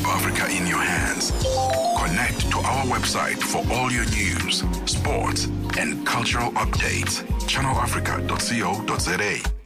Keep Africa in your hands. Connect to our website for all your news, sports, and cultural updates. channelafrica.co.za.